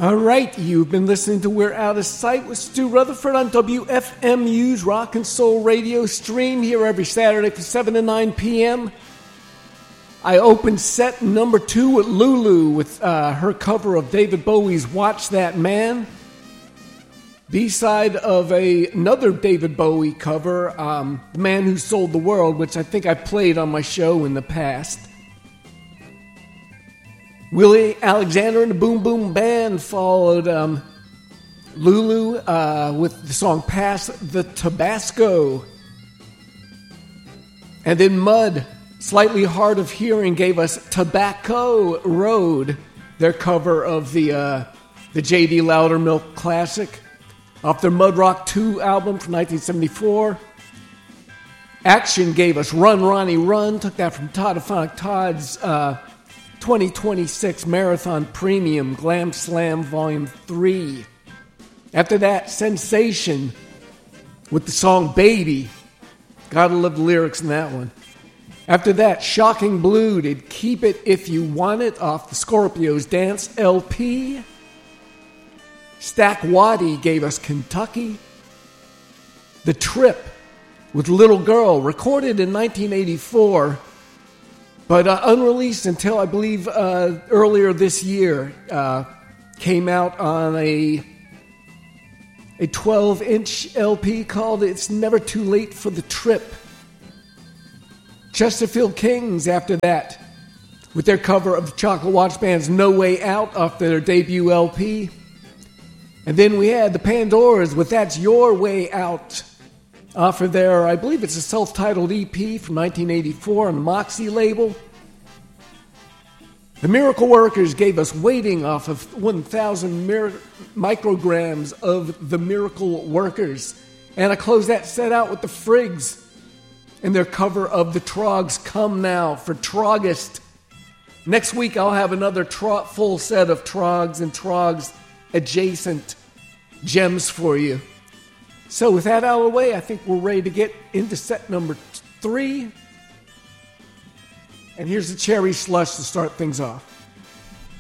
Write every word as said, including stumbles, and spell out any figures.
All right, you've been listening to We're Out of Sight with Stu Rutherford on W F M U's Rock and Soul Radio stream here every Saturday from seven to nine p.m. I opened set number two with Lulu with uh, her cover of David Bowie's Watch That Man. B-side of a, another David Bowie cover, um, The Man Who Sold the World, which I think I played on my show in the past. Willie Alexander and the Boom Boom Band followed um, Lulu uh, with the song Pass the Tabasco. And then Mud, slightly hard of hearing, gave us Tobacco Road, their cover of the uh, the J D Loudermilk classic off their Mud Rock two album from nineteen seventy-four. Action gave us Run Ronnie Run, took that from Todd Aphonic Todd's uh, twenty twenty-six Marathon Premium Glam Slam Volume three. After that, Sensation with the song Baby. Gotta love the lyrics in that one. After that, Shocking Blue did Keep It If You Want It off the Scorpios Dance L P. Stack Waddy gave us Kentucky. The Trip with Little Girl, recorded in nineteen eighty-four, but uh, unreleased until I believe uh, earlier this year. Uh, came out on a a twelve-inch L P called It's Never Too Late for the Trip. Chesterfield Kings after that, with their cover of the Chocolate Watch Band's No Way Out off their debut L P. And then we had the Pandoras with That's Your Way Out off of their, I believe it's a self-titled E P from nineteen eighty-four on the Moxie label. The Miracle Workers gave us Waiting off of one thousand mir- micrograms of The Miracle Workers. And I closed that set out with the Frigs and their cover of the Trogs Come Now for Trogist. Next week I'll have another tro- full set of Trogs and Trogs adjacent gems for you. So with that out of the way, I think we're ready to get into set number three. And here's the Cherry Slush to start things off.